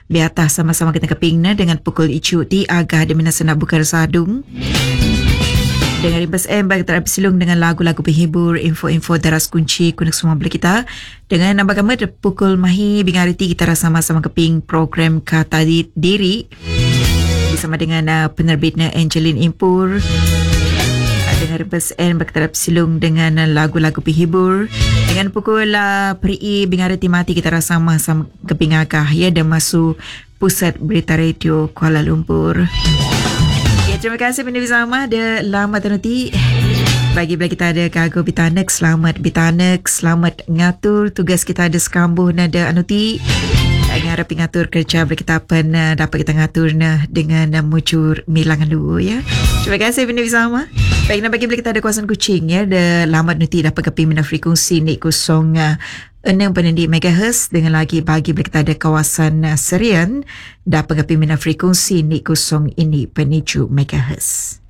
biata sama-sama kita kepingna dengan pukul icu di agah di minasa nak buka sadung. Dengan Rimbas M bagi terhadap silung dengan lagu-lagu penghibur, info-info daras kunci kunik semua beli kita. Dengan nambah gambar pukul mahi bingariti kita sama-sama keping program Kata Diri bersama dengan penerbitnya Angeline Impur. Dengan Rimbas N bagi terhadap silung dengan lagu-lagu penghibur. Dengan pukul peri bingariti mati kita sama-sama keping agah ya dan masuk Pusat Berita Radio Kuala Lumpur. Terima kasih pendengar bersama. Ada lama nanti bagi kita ada Gago Bitanek. Selamat Bitanek, selamat ngatur tugas kita ada sekambuh nada anuti. Ngarap ngatur kerja kita pen dapat kita ngatur dengan mucur milangan dulu ya. Terima kasih pendengar bersama. Baik, nak bagi kita ada kawasan Kuching ya. Ada lama nanti dapat kepi mina frekuensi ni 06 MHz dengan lagi bagi kita ada kawasan Serian dapat kepi mina frekuensi ni 0 ini 7 MHz.